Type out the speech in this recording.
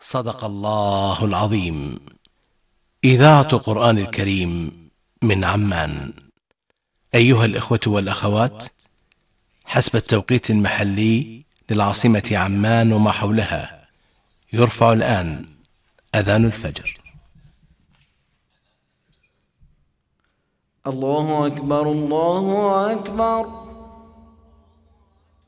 صدق الله العظيم. إذاعة قرآن الكريم من عمان. أيها الإخوة والأخوات، حسب التوقيت المحلي للعاصمة عمان وما حولها، يرفع الآن أذان الفجر. الله أكبر الله أكبر.